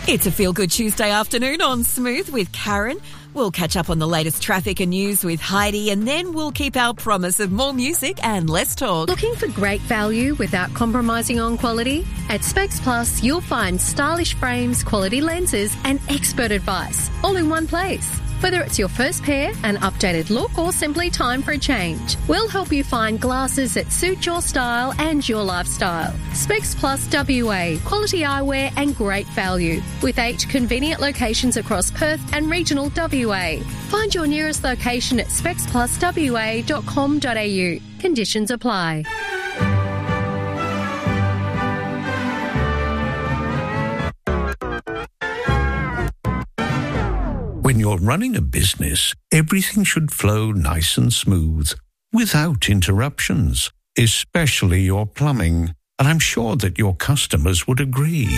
It's a feel-good Tuesday afternoon on Smooth with Karen. We'll catch up on the latest traffic and news with Heidi, and then we'll keep our promise of more music and less talk. Looking for great value without compromising on quality? At Specs Plus, you'll find stylish frames, quality lenses and expert advice all in one place. Whether it's your first pair, an updated look, or simply time for a change, we'll help you find glasses that suit your style and your lifestyle. Specs Plus WA, quality eyewear and great value, with 8 convenient locations across Perth and regional WA. Find your nearest location at specspluswa.com.au. Conditions apply. When you're running a business, everything should flow nice and smooth, without interruptions, especially your plumbing. And I'm sure that your customers would agree.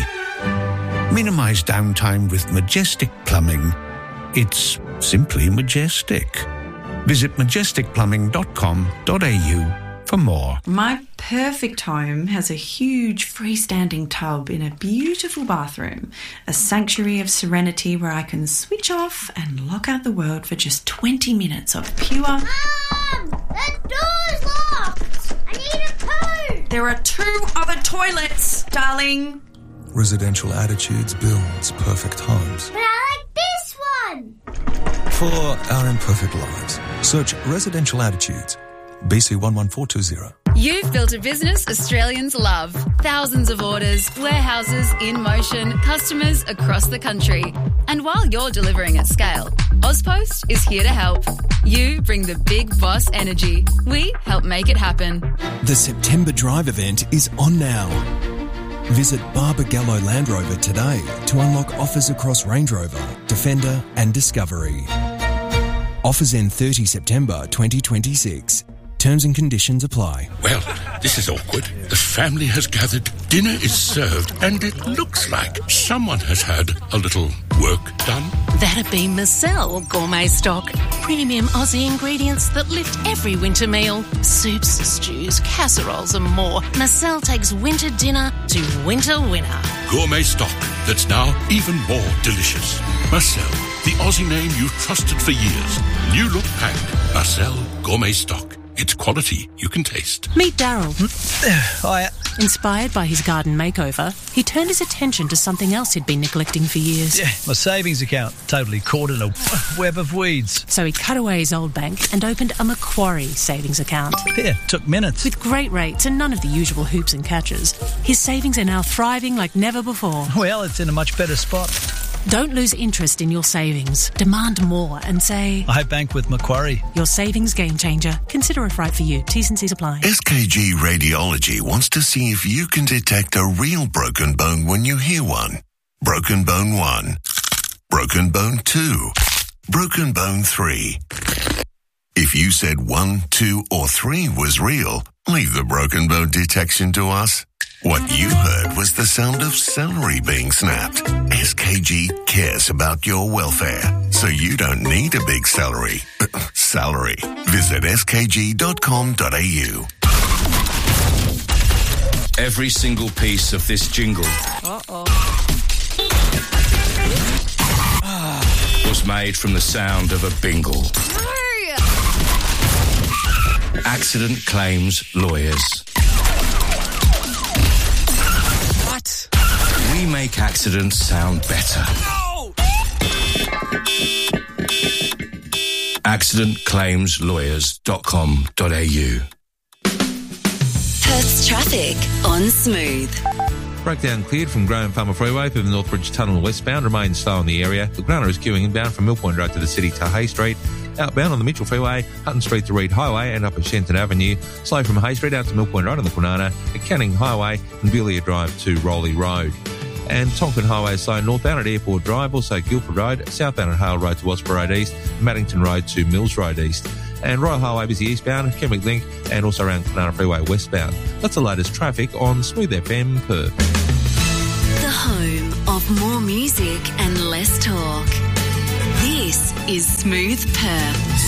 Minimize downtime with Majestic Plumbing. It's simply majestic. Visit majesticplumbing.com.au for more. My perfect home has a huge freestanding tub in a beautiful bathroom, a sanctuary of serenity where I can switch off and lock out the world for just 20 minutes of pure... Mum! The door's locked! I need a poo! There are 2 other toilets, darling. Residential Attitudes builds perfect homes. But I like this one! For our imperfect lives, search Residential Attitudes. BC 11420. You've built a business Australians love. Thousands of orders, warehouses in motion, customers across the country. And while you're delivering at scale, Ozpost is here to help. You bring the big boss energy. We help make it happen. The September Drive event is on now. Visit Barbagallo Land Rover today to unlock offers across Range Rover, Defender and Discovery. Offers end 30 September 2026. Terms and conditions apply. Well, this is awkward. The family has gathered, dinner is served, and it looks like someone has had a little work done. That'd be Marcel Gourmet Stock. Premium Aussie ingredients that lift every winter meal. Soups, stews, casseroles and more. Marcel takes winter dinner to winter winner. Gourmet Stock that's now even more delicious. Marcel, the Aussie name you've trusted for years. New look pack. Marcel Gourmet Stock. It's quality you can taste. Meet Daryl. Hiya. Inspired by his garden makeover, he turned his attention to something else he'd been neglecting for years. Yeah, my savings account. Totally caught in a web of weeds. So he cut away his old bank and opened a Macquarie savings account. Yeah, took minutes. With great rates and none of the usual hoops and catches, his savings are now thriving like never before. Well, it's in a much better spot. Don't lose interest in your savings. Demand more and say... I bank with Macquarie. Your savings game changer. Consider if right for you. T's and C's apply. SKG Radiology wants to see if you can detect a real broken bone when you hear one. Broken bone 1. Broken bone 2. Broken bone 3. If you said 1, 2 or 3 was real, leave the broken bone detection to us. What you heard was the sound of celery being snapped. SKG cares about your welfare, so you don't need a big salary. Visit skg.com.au. Every single piece of this jingle was made from the sound of a bingle. Accident Claims Lawyers. What? We make accidents sound better. No! accidentclaimslawyers.com.au. Perth's traffic on Smooth. Breakdown cleared from Graham Farmer Freeway through the Northbridge Tunnel westbound. Remains slow in the area. The Grana is queuing inbound from Mill Point Road to the city to Hay Street. Outbound on the Mitchell Freeway, Hutton Street to Reed Highway and up at Shenton Avenue. Slow from Hay Street out to Mill Point Road on the Kwinana, at Canning Highway and Belia Drive to Rowley Road. And Tonkin Highway is slow northbound at Airport Drive, also Guildford Road, southbound at Hale Road to Wasper Road East, Maddington Road to Mills Road East. And Royal Highway busy eastbound, Kenwick Link and also around Kwinana Freeway westbound. That's the latest traffic on Smooth FM Perth. The home of more music and less talk. This is Smooth Perth.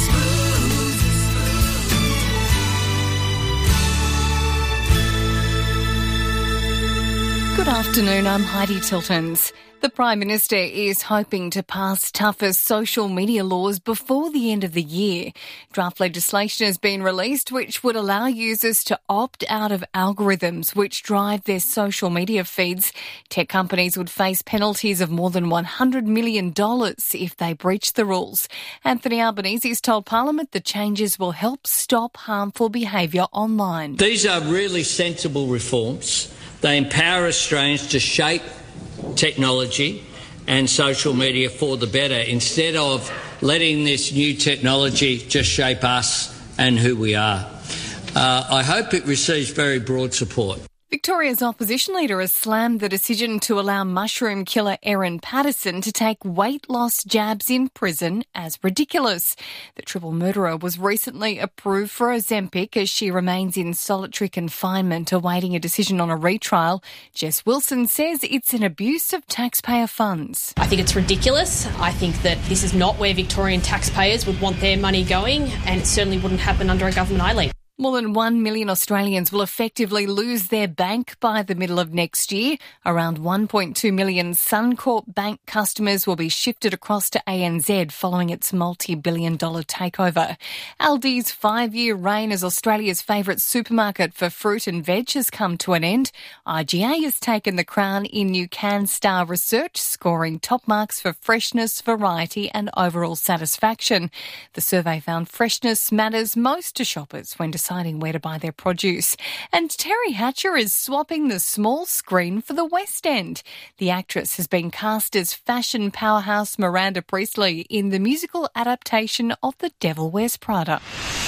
Good afternoon, I'm Heidi Tiltons. The Prime Minister is hoping to pass tougher social media laws before the end of the year. Draft legislation has been released which would allow users to opt out of algorithms which drive their social media feeds. Tech companies would face penalties of more than $100 million if they breach the rules. Anthony Albanese has told Parliament the changes will help stop harmful behaviour online. These are really sensible reforms. They empower Australians to shape technology and social media for the better instead of letting this new technology just shape us and who we are. I hope it receives very broad support. Victoria's opposition leader has slammed the decision to allow mushroom killer Erin Patterson to take weight loss jabs in prison as ridiculous. The triple murderer was recently approved for Ozempic as she remains in solitary confinement awaiting a decision on a retrial. Jess Wilson says it's an abuse of taxpayer funds. I think it's ridiculous. I think that this is not where Victorian taxpayers would want their money going, and it certainly wouldn't happen under a government I lead. More than 1 million Australians will effectively lose their bank by the middle of next year. Around 1.2 million Suncorp Bank customers will be shifted across to ANZ following its multi-billion-dollar takeover. Aldi's 5-year reign as Australia's favourite supermarket for fruit and veg has come to an end. IGA has taken the crown in new CanStar research, scoring top marks for freshness, variety and overall satisfaction. The survey found freshness matters most to shoppers when deciding where to buy their produce. And Terry Hatcher is swapping the small screen for the West End. The actress has been cast as fashion powerhouse Miranda Priestley in the musical adaptation of The Devil Wears Prada.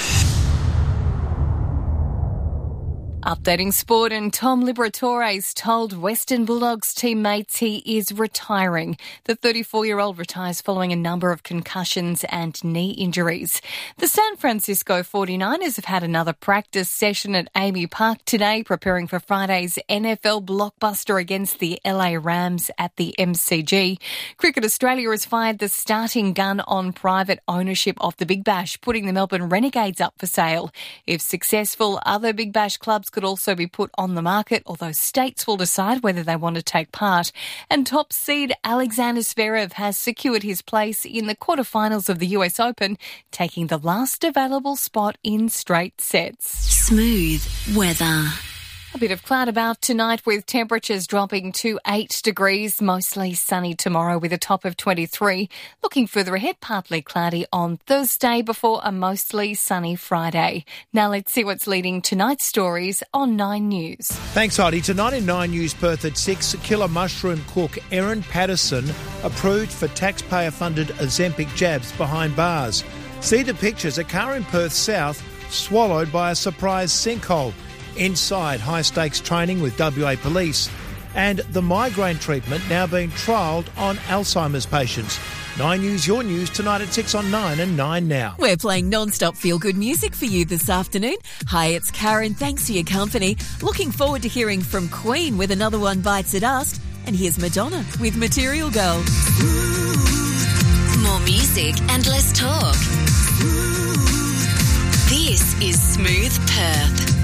Updating sport, and Tom Liberatore's told Western Bulldogs teammates he is retiring. The 34-year-old retires following a number of concussions and knee injuries. The San Francisco 49ers have had another practice session at Amy Park today, preparing for Friday's NFL blockbuster against the LA Rams at the MCG. Cricket Australia has fired the starting gun on private ownership of the Big Bash, putting the Melbourne Renegades up for sale. If successful, other Big Bash clubs could also be put on the market, although states will decide whether they want to take part. And top seed Alexander Zverev has secured his place in the quarterfinals of the US Open, taking the last available spot in straight sets. Smooth weather. A bit of cloud about tonight with temperatures dropping to 8 degrees, mostly sunny tomorrow with a top of 23. Looking further ahead, partly cloudy on Thursday before a mostly sunny Friday. Now let's see what's leading tonight's stories on 9 News. Thanks, Heidi. Tonight in 9 News, Perth at 6, killer mushroom cook Erin Patterson approved for taxpayer-funded Ozempic jabs behind bars. See the pictures, a car in Perth South swallowed by a surprise sinkhole. Inside, high-stakes training with WA Police, and the migraine treatment now being trialled on Alzheimer's patients. 9 News, your news, tonight at 6 on 9 and 9 now. We're playing non-stop feel-good music for you this afternoon. Hi, it's Karen. Thanks for your company. Looking forward to hearing from Queen with Another One Bites the Dust. And here's Madonna with Material Girl. More music and less talk. This is Smooth Perth.